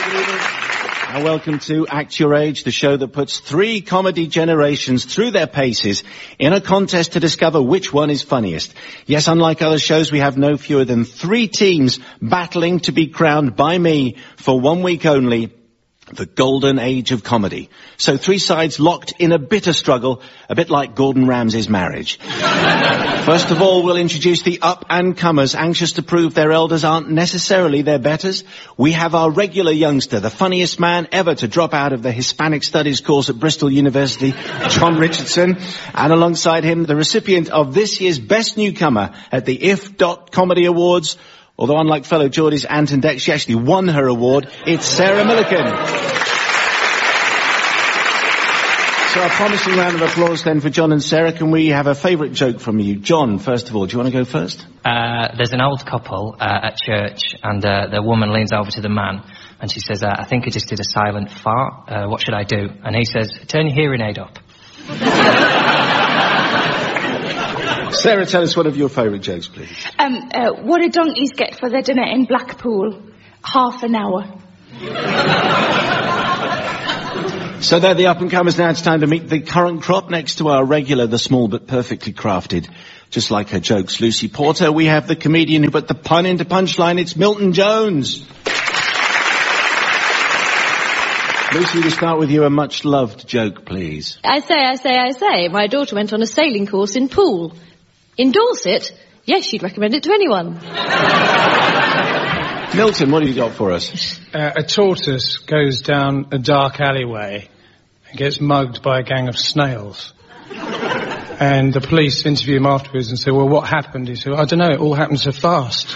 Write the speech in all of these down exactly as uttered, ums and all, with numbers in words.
Now, welcome to Act Your Age, the show that puts three comedy generations through their paces in a contest to discover which one is funniest. Yes, unlike other shows, we have no fewer than three teams battling to be crowned by me for one week only the golden age of comedy. So three sides locked in a bitter struggle, a bit like Gordon Ramsay's marriage. First of all, we'll introduce the up-and-comers, anxious to prove their elders aren't necessarily their betters. We have our regular youngster, the funniest man ever to drop out of the Hispanic Studies course at Bristol University, John Richardson. And alongside him, the recipient of this year's Best Newcomer at the If Comedy Awards. Although unlike fellow Geordies Ant and Dex, she actually won her award. It's Sarah Millican. So a promising round of applause then for John and Sarah. Can we have a favourite joke from you? John, first of all, do you want to go first? Uh, there's an old couple uh, at church, and uh, the woman leans over to the man, and she says, uh, I think I just did a silent fart. Uh, what should I do? And he says, turn your hearing aid up. Sarah, tell us one of your favourite jokes, please. Um, uh, what do donkeys get for their dinner in Blackpool? Half an hour. So they're the up-and-comers. Now it's time to meet the current crop. Next to our regular, the small but perfectly crafted, just like her jokes, Lucy Porter, we have the comedian who put the pun into punchline. It's Milton Jones. Lucy, we start with you. A much-loved joke, please. I say, I say, I say. My daughter went on a sailing course in Poole. In Dorset? Yes, she'd recommend it to anyone. Milton, what have you got for us? Uh, a tortoise goes down a dark alleyway and gets mugged by a gang of snails. And the police interview him afterwards and say, well, what happened? He said, I don't know, it all happened so fast.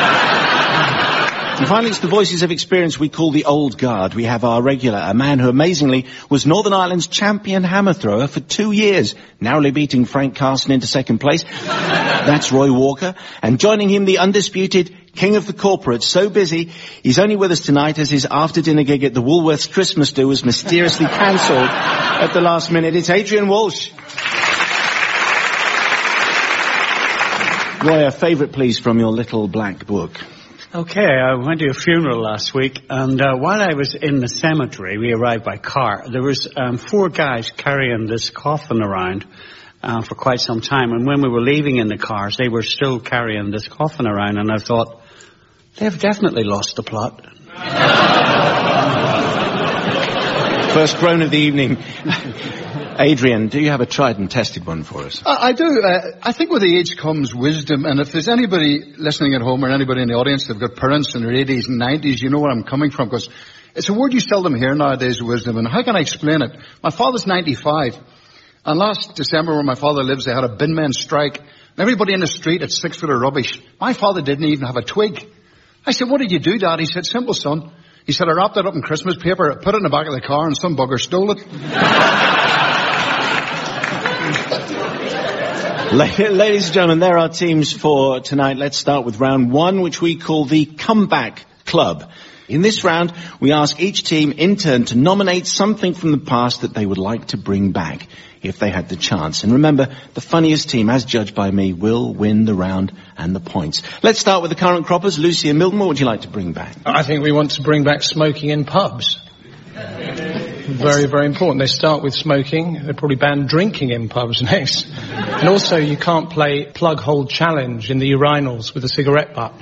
And finally, it's the voices of experience we call the old guard. We have our regular, a man who amazingly was Northern Ireland's champion hammer thrower for two years, narrowly beating Frank Carson into second place. That's Roy Walker. And joining him, the undisputed king of the corporates, so busy, he's only with us tonight as his after-dinner gig at the Woolworths Christmas do was mysteriously cancelled at the last minute. It's Adrian Walsh. Roy, a favourite, please, from your little black book. Okay, I went to a funeral last week, and uh, while I was in the cemetery, we arrived by car, there was um, four guys carrying this coffin around uh, for quite some time, and when we were leaving in the cars, they were still carrying this coffin around, and I thought, they've definitely lost the plot. First groan of the evening. Adrian, do you have a tried and tested one for us? Uh, I do. Uh, I think with age comes wisdom, and if there's anybody listening at home or anybody in the audience that've got parents in their eighties and nineties, you know where I'm coming from, because it's a word you seldom hear nowadays, wisdom, and how can I explain it? My father's ninety-five, and last December where my father lives, they had a bin men strike, and everybody in the street had six foot of rubbish. My father didn't even have a twig. I said, what did you do, Dad? He said, simple, son. He said, I wrapped it up in Christmas paper, put it in the back of the car, and some bugger stole it. Ladies and gentlemen, there are teams for tonight. Let's start with round one, which we call the Comeback Club. In this round, we ask each team in turn to nominate something from the past that they would like to bring back if they had the chance. And remember, the funniest team, as judged by me, will win the round and the points. Let's start with the current croppers. Lucy and Milton, what would you like to bring back? I think we want to bring back smoking in pubs. Very, very important. They start with smoking. They probably ban drinking in pubs next. And also, you can't play plug hole challenge in the urinals with a cigarette butt.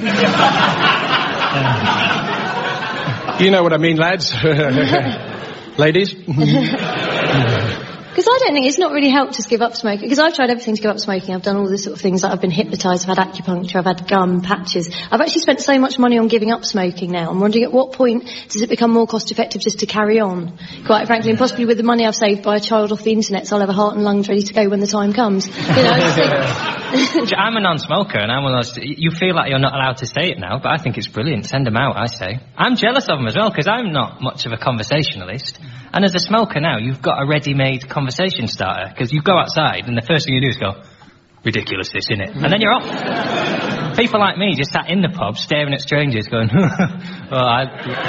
um, you know what I mean, lads? Ladies? Because I don't think it's not really helped us give up smoking. Because I've tried everything to give up smoking. I've done all the sort of things. Like I've been hypnotised, I've had acupuncture, I've had gum, patches. I've actually spent so much money on giving up smoking now. I'm wondering at what point does it become more cost effective just to carry on? Quite frankly, and possibly with the money I've saved by a child off the internet, so I'll have a heart and lungs ready to go when the time comes. You know, it's I'm a non-smoker, and I'm one of those, you feel like you're not allowed to say it now, but I think it's brilliant. Send them out, I say. I'm jealous of them as well, because I'm not much of a conversationalist. And as a smoker now, you've got a ready-made conversation starter, because you go outside, and the first thing you do is go, ridiculous this, innit? And then you're off. People like me just sat in the pub, staring at strangers, going, oh, I...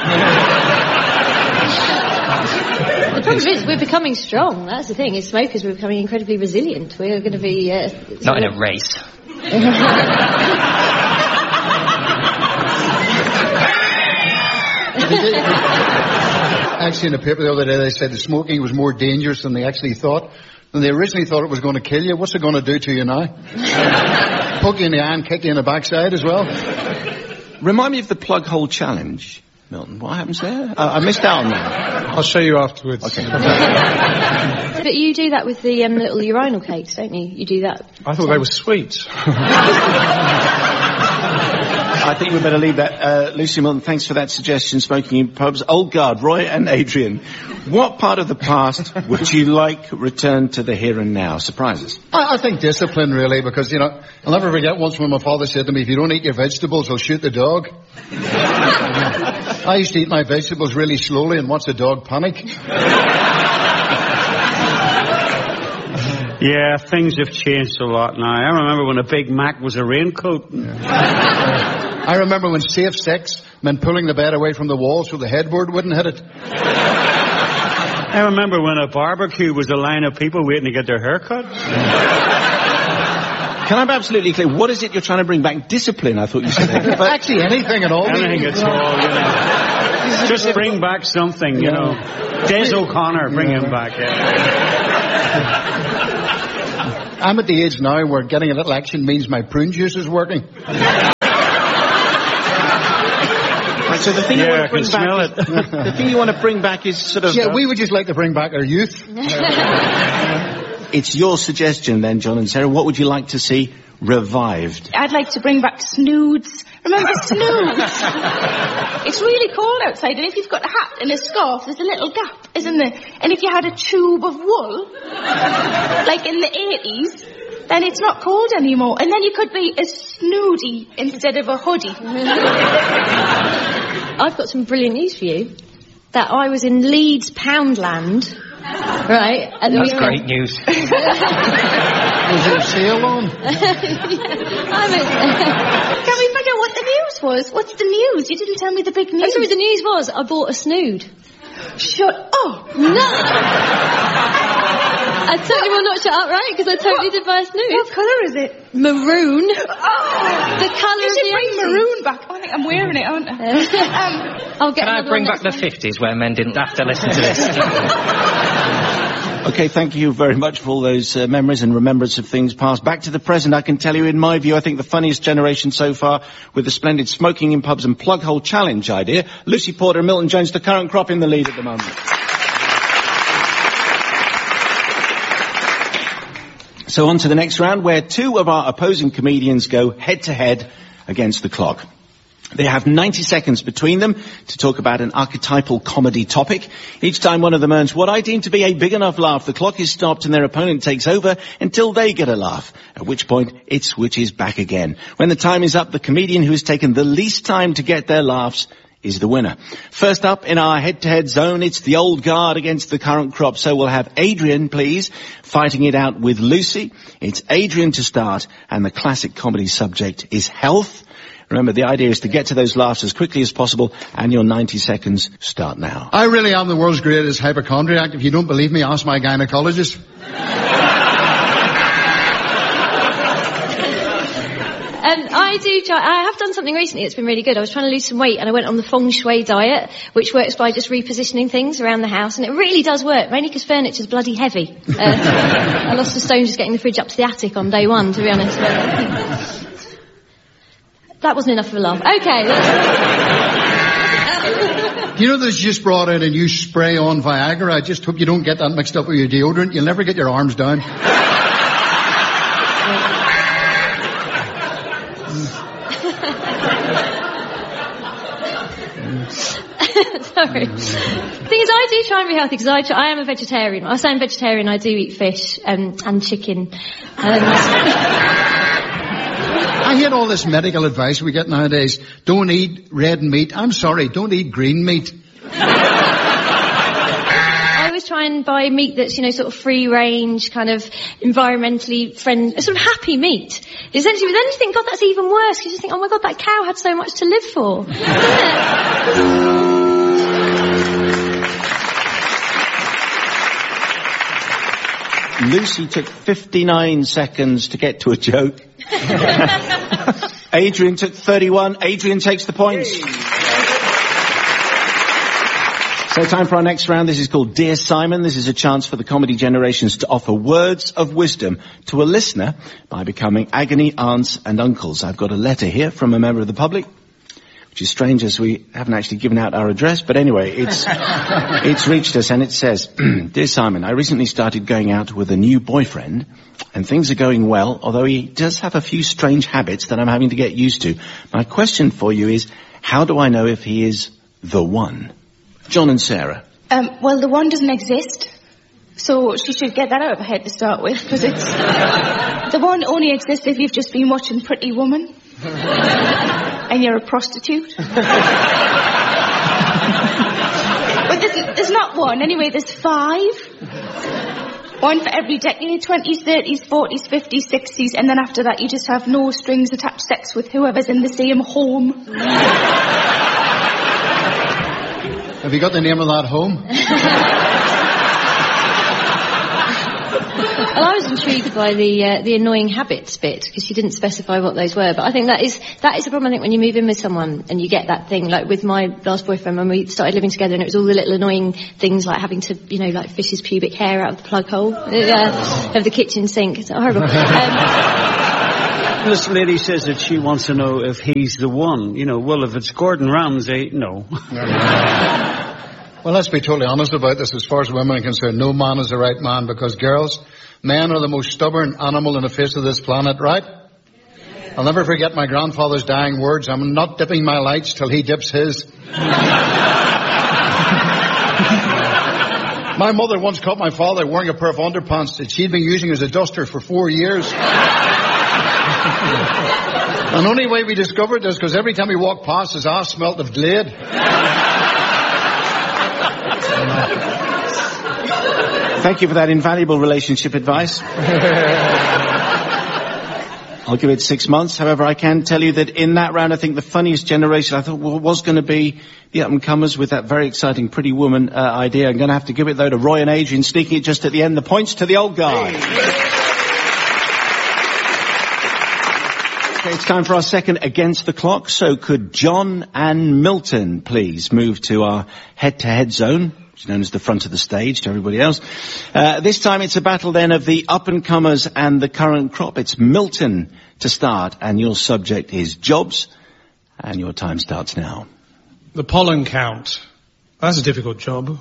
The problem is, we're becoming strong. That's the thing. As smokers, we're becoming incredibly resilient. We're going to be... Uh, Not in a race. Actually, in the paper the other day, they said the smoking was more dangerous than they actually thought. Than they originally thought it was going to kill you. What's it going to do to you now? Poke you in the eye and kick you in the backside as well. Remind me of the plug hole challenge, Milton. What happens there? Uh, I missed out on that. I'll show you afterwards. Okay. But you do that with the um, little urinal cakes, don't you? You do that. I thought they were sweet. I think we better leave that. Uh, Lucy, Milton, thanks for that suggestion, smoking in pubs. Old guard, Roy and Adrian, what part of the past would you like returned to the here and now? Surprises. I, I think discipline, really, because, you know, I'll never forget once when my father said to me, if you don't eat your vegetables, I'll shoot the dog. I used to eat my vegetables really slowly and watch the dog panic. Yeah, things have changed a lot now. I remember when a Big Mac was a raincoat. Yeah. I remember when safe sex meant pulling the bed away from the wall so the headboard wouldn't hit it. I remember when a barbecue was a line of people waiting to get their hair cut. Can I be absolutely clear? What is it you're trying to bring back? Discipline, I thought you said. But actually, anything at all. Anything at all, you know. Just bring back something, you know. Des O'Connor, bring him back, yeah. I'm at the age now where getting a little action means my prune juice is working. Right, so the thing Yeah, you want I to bring can back smell is, it. the thing you want to bring back is sort of... Yeah, we would just like to bring back our youth. It's your suggestion then, John and Sarah. What would you like to see revived? I'd like to bring back snoods. Remember snoods? It's really cold outside, and if you've got a hat and a scarf, there's a little gap, isn't there? And if you had a tube of wool, like in the eighties, then it's not cold anymore. And then you could be a snoody instead of a hoodie. I've got some brilliant news for you. That I was in Leeds Poundland, right? At the That's weekend. great news. Was it a sail on? yeah, I'm a- Can we find out what the news was? What's the news? You didn't tell me the big news. I'm sorry, the news was I bought a snood. Shut up. No! I totally will not shut up, right? Because I totally did buy a snood. What colour is it? Maroon. Oh, The colour you of should the bring eighties. maroon back. I think I'm wearing it, aren't I? um, I'll get Can I another bring one back the next time. fifties where men didn't have to listen to this? Okay, thank you very much for all those uh, memories and remembrance of things past. Back to the present, I can tell you, in my view, I think the funniest generation so far with the splendid smoking in pubs and plug hole challenge idea. Lucy Porter and Milton Jones, the current crop, in the lead at the moment. So on to the next round, where two of our opposing comedians go head-to-head against the clock. They have ninety seconds between them to talk about an archetypal comedy topic. Each time one of them earns what I deem to be a big enough laugh, the clock is stopped and their opponent takes over until they get a laugh, at which point it switches back again. When the time is up, the comedian who has taken the least time to get their laughs is the winner. First up in our head-to-head zone, it's the old guard against the current crop. So we'll have Adrian, please, fighting it out with Lucy. It's Adrian to start, and the classic comedy subject is health. Remember, the idea is to get to those laughs as quickly as possible, and your ninety seconds start now. I really am the world's greatest hypochondriac. If you don't believe me, ask my gynecologist. Um, I do try, I have done something recently that's been really good. I was trying to lose some weight and I went on the feng shui diet, which works by just repositioning things around the house, and it really does work, mainly because furniture's bloody heavy. Uh, I lost the stone just getting the fridge up to the attic on day one, to be honest. That wasn't enough of a laugh. Okay, let's... You know, there's just brought out a new spray on Viagra. I just hope you don't get that mixed up with your deodorant. You'll never get your arms down. Sorry. The thing is, I do try and be healthy because I, try, I am a vegetarian. I say I'm vegetarian, I do eat fish um, and chicken. And I hate all this medical advice we get nowadays. Don't eat red meat. I'm sorry, don't eat green meat. I always try and buy meat that's, you know, sort of free range, kind of environmentally friendly, sort of happy meat. Essentially, but then you think, God, that's even worse, because you think, oh my God, that cow had so much to live for. Lucy took fifty-nine seconds to get to a joke. Adrian took thirty-one. Adrian takes the points. So So time for our next round. This is called Dear Simon. This is a chance for the comedy generations to offer words of wisdom to a listener by becoming agony aunts and uncles. I've got a letter here from a member of the public, which is strange as we haven't actually given out our address, but anyway, it's it's reached us and it says, Dear Simon, I recently started going out with a new boyfriend and things are going well, although he does have a few strange habits that I'm having to get used to. My question for you is, how do I know if he is the one? John and Sarah. Um, well, the one doesn't exist, so she should get that out of her head to start with, because it's... the one only exists if you've just been watching Pretty Woman. And you're a prostitute. But there's, there's not one. Anyway, there's five. One for every decade. twenties, thirties, forties, fifties, sixties. And then after that, you just have no strings attached sex with whoever's in the same home. Have you got the name of that home? Well, I was intrigued by the uh, the annoying habits bit, because she didn't specify what those were. But I think that is that is a problem. I think when you move in with someone and you get that thing, like with my last boyfriend when we started living together, and it was all the little annoying things like having to, you know, like fish his pubic hair out of the plug hole uh, of the kitchen sink. It's horrible. Um, This lady says that she wants to know if he's the one. You know, well, if it's Gordon Ramsay, no. Well, let's be totally honest about this. As far as women are concerned, no man is the right man, because girls, men are the most stubborn animal on the face of this planet, right? I'll never forget my grandfather's dying words, I'm not dipping my lights till he dips his. My mother once caught my father wearing a pair of underpants that she'd been using as a duster for four years. And the only way we discovered this, because every time he walked past, his ass smelt of Glade. Thank you for that invaluable relationship advice. I'll give it six months. However, I can tell you that in that round, I think the funniest generation I thought well, was going to be the up-and-comers with that very exciting Pretty Woman uh, idea. I'm going to have to give it, though, to Roy and Adrian, sneaking it just at the end. The points to the old guy. Okay, it's time for our second Against the Clock. So could John and Milton please move to our head-to-head zone, which is known as the front of the stage to everybody else. Uh, this time it's a battle then of the up-and-comers and the current crop. It's Milton to start, and your subject is jobs, and your time starts now. The pollen count. That's a difficult job.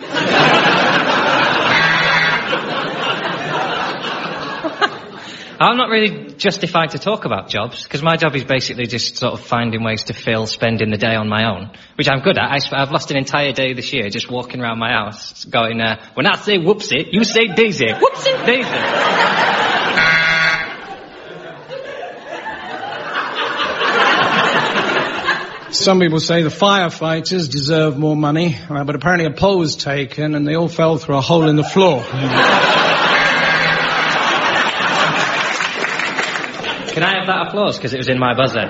I'm not really justified to talk about jobs, because my job is basically just sort of finding ways to fill spending the day on my own, which I'm good at. I, I've lost an entire day this year just walking around my house going, uh, when I say whoopsie, you say daisy. Whoopsie, daisy. Some people say the firefighters deserve more money, uh, but apparently a poll was taken and they all fell through a hole in the floor. Can I have that applause, because it was in my buzzer?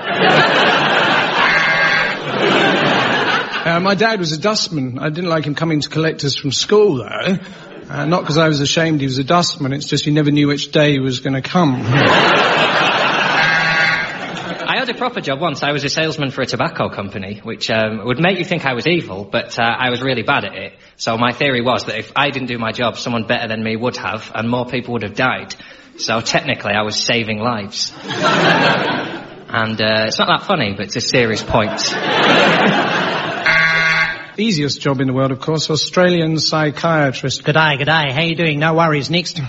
Uh, my dad was a dustman. I didn't like him coming to collect us from school, though. Uh, not because I was ashamed he was a dustman, it's just you never knew which day he was going to come. I had a proper job once. I was a salesman for a tobacco company, which um, would make you think I was evil, but uh, I was really bad at it. So my theory was that if I didn't do my job, someone better than me would have, and more people would have died. So technically I was saving lives. And uh, it's not that funny, but it's a serious point. Easiest job in the world, of course, Australian psychiatrist. G'day, g'day. How you doing? No worries. Next.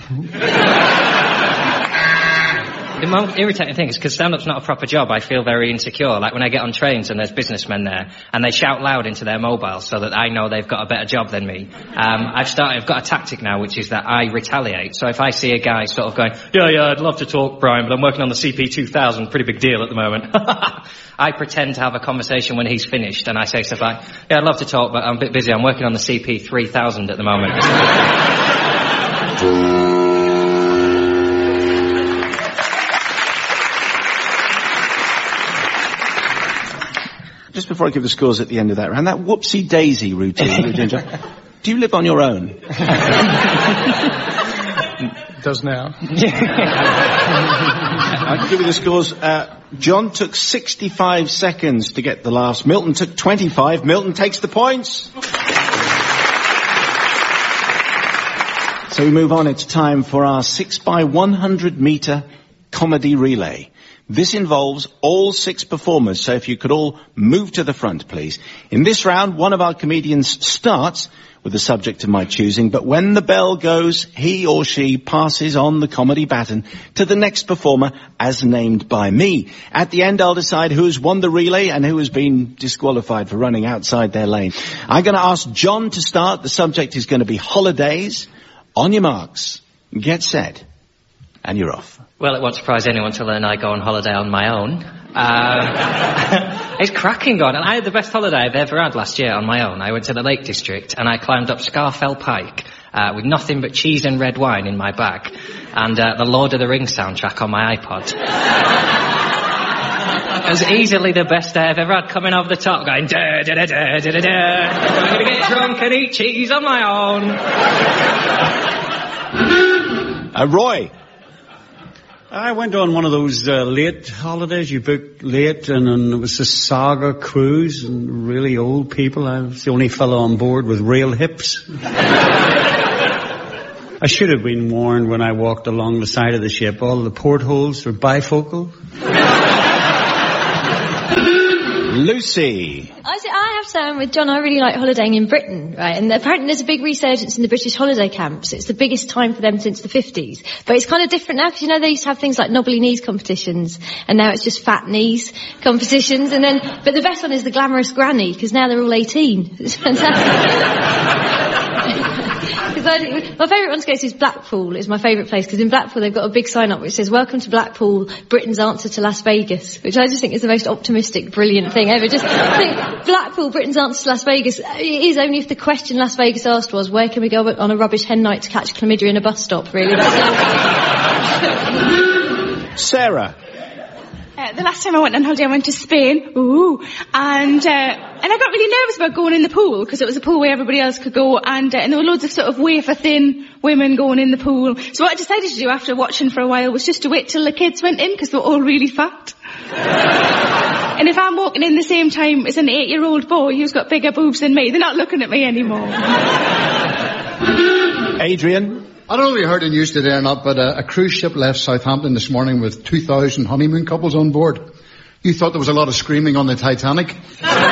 The most irritating thing is because stand-up's not a proper job, I feel very insecure. Like when I get on trains and there's businessmen there and they shout loud into their mobiles so that I know they've got a better job than me. Um, I've started, I've got a tactic now, which is that I retaliate. So if I see a guy sort of going, yeah, yeah, I'd love to talk, Brian, but I'm working on the C P two thousand, pretty big deal at the moment. I pretend to have a conversation when he's finished and I say stuff like, yeah, I'd love to talk, but I'm a bit busy. I'm working on the C P three thousand at the moment. Just before I give the scores at the end of that round, that whoopsie-daisy routine you're doing, John, do you live on your own? It does now. I can give you the scores. Uh, John took sixty-five seconds to get the last. Milton took twenty-five. Milton takes the points. So we move on. It's time for our six by one hundred metre comedy relay. This involves all six performers, so if you could all move to the front, please. In this round, one of our comedians starts with a subject of my choosing, but when the bell goes, he or she passes on the comedy baton to the next performer as named by me. At the end, I'll decide who's won the relay and who has been disqualified for running outside their lane. I'm going to ask John to start. The subject is going to be holidays. On your marks, get set, and you're off. Well, it won't surprise anyone to learn I go on holiday on my own. Uh, it's cracking on. And I had the best holiday I've ever had last year on my own. I went to the Lake District and I climbed up Scarfell Pike uh, with nothing but cheese and red wine in my bag and uh, the Lord of the Rings soundtrack on my iPod. It was easily the best day I've ever had, coming over the top, going da da da da da da da. I'm going to get drunk and eat cheese on my own. Uh, Roy. I went on one of those uh, late holidays. You booked late, and, and it was a Saga cruise, and really old people. I was the only fellow on board with real hips. I should have been warned when I walked along the side of the ship. All the portholes were bifocal. Lucy. I, say, I have to say, I'm with John, I really like holidaying in Britain, right? And apparently there's a big resurgence in the British holiday camps. It's the biggest time for them since the fifties. But it's kind of different now, because, you know, they used to have things like knobbly knees competitions, and now it's just fat knees competitions. And then, but the best one is the glamorous granny, because now they're all eighteen. It's fantastic. I, my favourite one to go to is Blackpool, is my favourite place, because in Blackpool they've got a big sign up which says, "Welcome to Blackpool, Britain's answer to Las Vegas," which I just think is the most optimistic, brilliant thing ever. Just think, Blackpool, Britain's answer to Las Vegas. It is only if the question Las Vegas asked was, where can we go on a rubbish hen night to catch chlamydia in a bus stop, really? Sarah. Uh, the last time I went on holiday, I went to Spain. Ooh. And, uh, and I got really nervous about going in the pool, because it was a pool where everybody else could go, and, uh, and there were loads of sort of wafer-thin women going in the pool. So what I decided to do after watching for a while was just to wait till the kids went in, because they were all really fat. And if I'm walking in the same time as an eight-year-old boy who's got bigger boobs than me, they're not looking at me anymore. Adrian. I don't know if you heard the news today or not, but uh, a cruise ship left Southampton this morning with two thousand honeymoon couples on board. You thought there was a lot of screaming on the Titanic? Do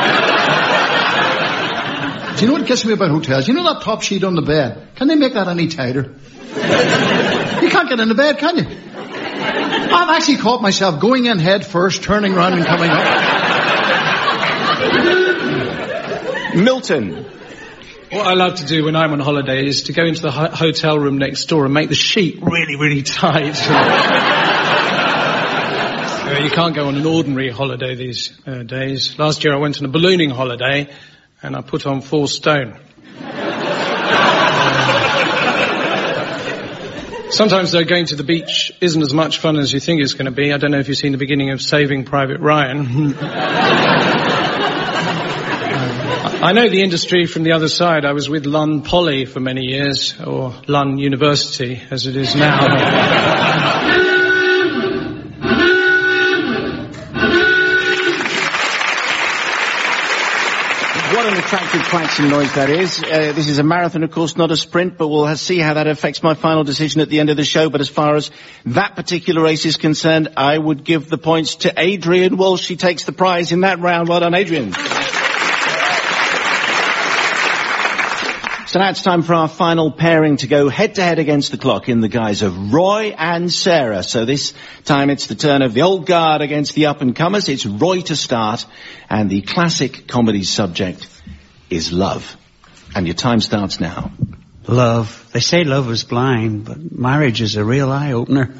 you know what gets me about hotels? You know that top sheet on the bed? Can they make that any tighter? You can't get into bed, can you? I've actually caught myself going in head first, turning around and coming up. Milton. What I love to do when I'm on holiday is to go into the ho- hotel room next door and make the sheet really, really tight. uh, you can't go on an ordinary holiday these uh, days. Last year I went on a ballooning holiday and I put on four stone. Sometimes, though, going to the beach isn't as much fun as you think it's going to be. I don't know if you've seen the beginning of Saving Private Ryan. I know the industry from the other side. I was with Lund Poly for many years, or Lund University, as it is now. What an attractive klaxon noise that is. Uh, this is a marathon, of course, not a sprint, but we'll see how that affects my final decision at the end of the show. But as far as that particular race is concerned, I would give the points to Adrian Walsh. She takes the prize in that round. Well done, Adrian. So now it's time for our final pairing to go head-to-head against the clock in the guise of Roy and Sarah. So this time it's the turn of the old guard against the up-and-comers. It's Roy to start, and the classic comedy subject is love. And your time starts now. Love. They say love is blind, but marriage is a real eye-opener.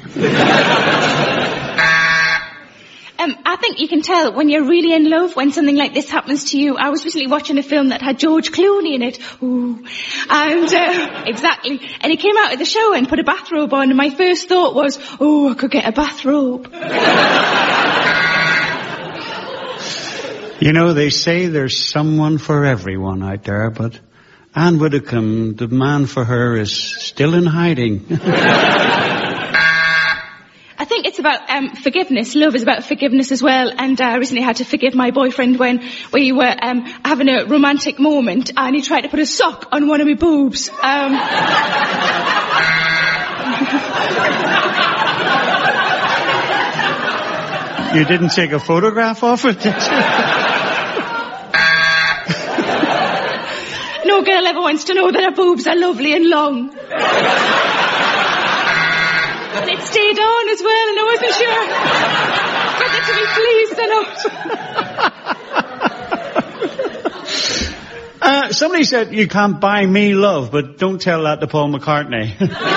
Um, I think you can tell when you're really in love when something like this happens to you. I was recently watching a film that had George Clooney in it. Ooh. And, uh, exactly. And he came out of the show and put a bathrobe on, and my first thought was, oh, I could get a bathrobe. You know, they say there's someone for everyone out there, but Anne Widdecombe, the man for her, is still in hiding. I think it's about um, um, forgiveness. Love is about forgiveness as well. And uh, I recently had to forgive my boyfriend when we were um, having a romantic moment and he tried to put a sock on one of my boobs. Um... You didn't take a photograph of it, did you? No girl ever wants to know that her boobs are lovely and long. And it stayed on as well, and I wasn't sure whether to be pleased or not. uh, somebody said you can't buy me love, but don't tell that to Paul McCartney.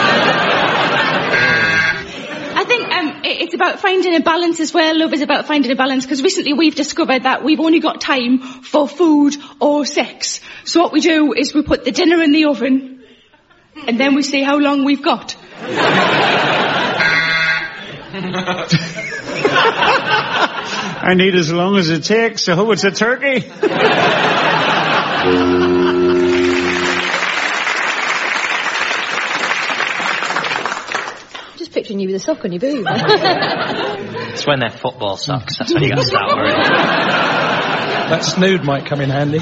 It's about finding a balance as well. Love is about finding a balance, because recently we've discovered that we've only got time for food or sex. So what we do is we put the dinner in the oven and then we see how long we've got. I need as long as it takes. I hope it's a turkey. Picturing you with a sock on your boob. It's when they're football socks. That's when you got to start worrying. That snood might come in handy.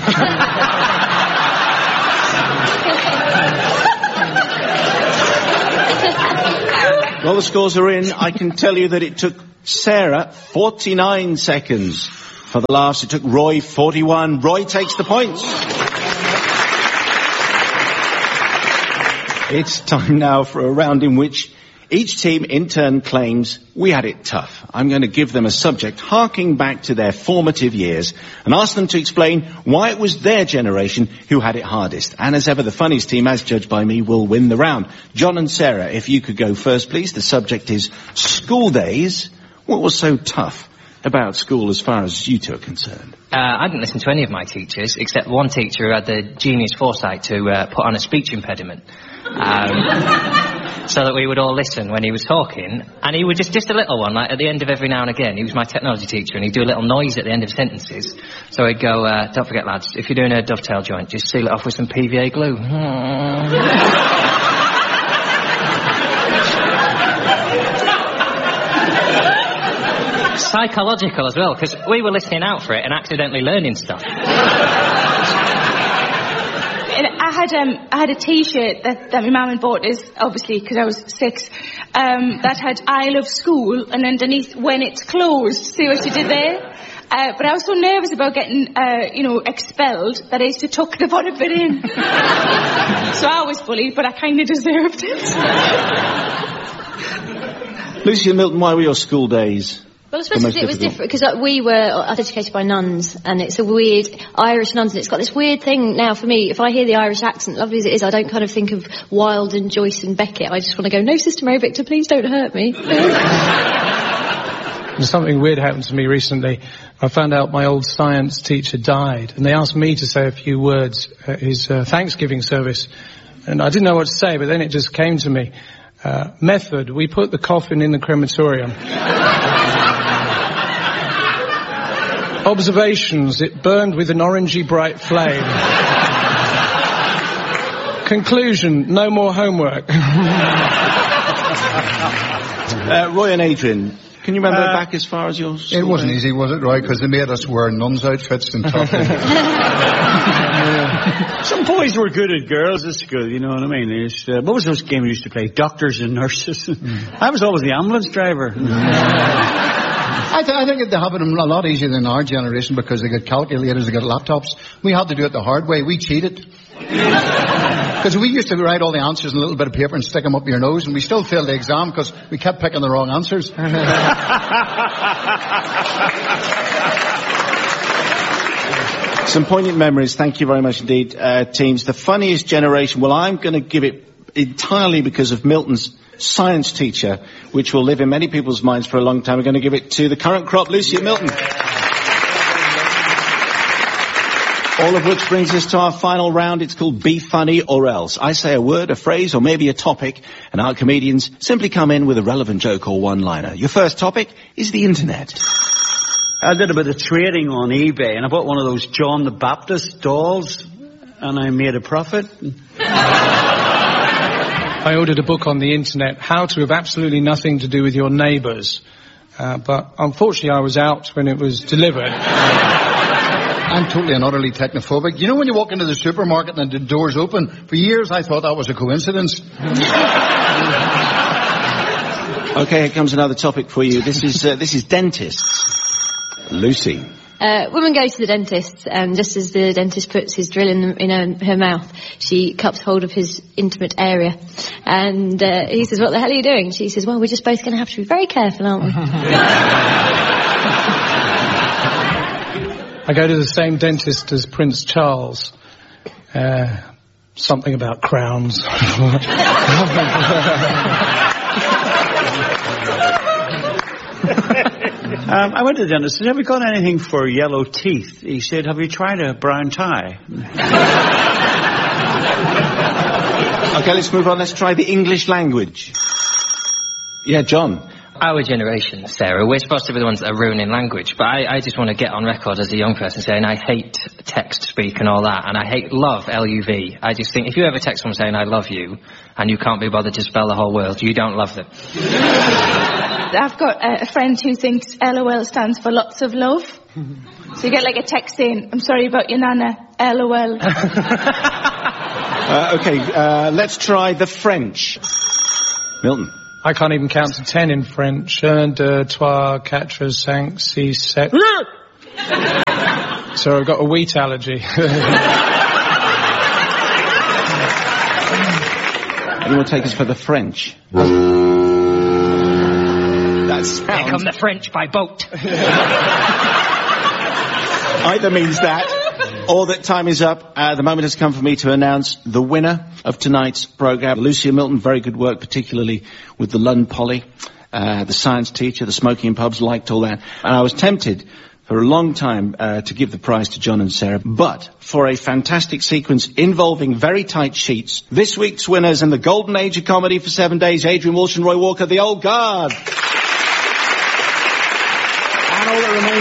Well, the scores are in. I can tell you that it took Sarah forty-nine seconds for the laughs. It took Roy forty-one. Roy takes the points. It's time now for a round in which each team in turn claims we had it tough. I'm going to give them a subject harking back to their formative years and ask them to explain why it was their generation who had it hardest. And as ever, the funniest team, as judged by me, will win the round. John and Sarah, if you could go first, please. The subject is school days. What was so tough about school as far as you two are concerned? Uh, I didn't listen to any of my teachers, except one teacher who had the genius foresight to uh, put on a speech impediment. Um, so that we would all listen when he was talking. And he would just, just a little one, like at the end of every now and again. He was my technology teacher, and he'd do a little noise at the end of sentences. So he'd go, uh, don't forget, lads, if you're doing a dovetail joint, just seal it off with some P V A glue. Psychological as well, because we were listening out for it and accidentally learning stuff. I had um I had a T-shirt that, that my mum had bought, is obviously because I was six, um that had "I love school" and underneath "when it's closed." See what she did there? Uh, but I was so nervous about getting uh you know expelled that I used to tuck the bottom bit in. So I was bullied, but I kind of deserved it. Lucy and Milton, why were your school days? Well, I suppose it was different because uh, we were uh, educated by nuns, and it's a weird Irish nuns, and it's got this weird thing now for me. If I hear the Irish accent, lovely as it is, I don't kind of think of Wilde and Joyce and Beckett. I just want to go, no, Sister Mary Victor, please don't hurt me. Something weird happened to me recently. I found out my old science teacher died, and they asked me to say a few words at his uh, Thanksgiving service, and I didn't know what to say, but then it just came to me. Uh, method, we put the coffin in the crematorium. Observations, it burned with an orangey bright flame. Conclusion, no more homework. uh, Roy and Adrian, can you remember uh, back as far as yours? It wasn't easy, was it, Roy? Because they made us wear nuns' outfits and talk. Some boys were good at girls at school, you know what I mean? They used to, what was those games we used to play? Doctors and nurses. Mm. I was always the ambulance driver. Mm. I, th- I think they have it a lot easier than our generation because they got calculators, they got laptops. We had to do it the hard way. We cheated. Because we used to write all the answers in a little bit of paper and stick them up your nose, and we still failed the exam because we kept picking the wrong answers. Some poignant memories. Thank you very much indeed, uh, teams. The funniest generation. Well, I'm going to give it entirely because of Milton's science teacher, which will live in many people's minds for a long time. We're going to give it to the current crop, Lucy and Milton. All of which brings us to our final round. It's called Be Funny or Else. I say a word, a phrase, or maybe a topic, and our comedians simply come in with a relevant joke or one-liner. Your first topic is the internet. I did a bit of trading on eBay, and I bought one of those John the Baptist dolls, and I made a profit. I ordered a book on the internet, How to Have Absolutely Nothing to Do with Your Neighbours. Uh, but unfortunately I was out when it was delivered. I'm totally and utterly technophobic. You know when you walk into the supermarket and the door's open? For years I thought that was a coincidence. Okay, here comes another topic for you. This is, uh, this is dentists. Lucy. Uh, woman goes to the dentist, and just as the dentist puts his drill in, in her, her mouth, she cups hold of his intimate area. And uh, he says, what the hell are you doing? She says, well, we're just both going to have to be very careful, aren't we? I go to the same dentist as Prince Charles. Uh, something about crowns. Um, I went to the dentist. Has ever got anything for yellow teeth? He said, have you tried a brown tie? Okay, let's move on. Let's try the English language. Yeah, John. Our generation, Sarah, we're supposed to be the ones that are ruining language, but I, I just want to get on record as a young person saying I hate text speak and all that, and I hate love, L U V. I just think if you ever text someone saying I love you, and you can't be bothered to spell the whole word, you don't love them. I've got a, a friend who thinks L O L stands for lots of love. So you get like a text saying, I'm sorry about your nana, L O L. uh, okay, uh, let's try the French. Milton. I can't even count to ten in French. Un, deux, trois, quatre, cinq, six, sept. So I've got a wheat allergy. Anyone will take us for the French? That sounds... Here come the French by boat. Either means that, or that time is up. Uh, the moment has come for me to announce the winner of tonight's programme. Lucy and Milton, very good work, particularly with the Lund Poly. Uh, the science teacher, the smoking in pubs, liked all that. And I was tempted for a long time uh, to give the prize to John and Sarah, but for a fantastic sequence involving very tight sheets, this week's winners in the golden age of comedy for seven days, Adrian Walsh and Roy Walker, the Old Guard. And all that remains